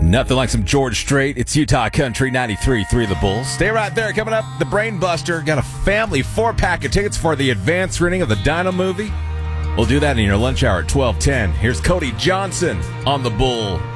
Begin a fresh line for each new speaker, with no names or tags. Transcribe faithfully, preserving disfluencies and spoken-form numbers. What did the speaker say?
Nothing like some George Strait. It's Utah Country ninety-three point three The Bulls. Stay right there. Coming up, the Brain Buster. Got a family four-pack of tickets for the advanced screening of the Dino movie. We'll do that in your lunch hour at twelve ten. Here's Cody Johnson on the Bull.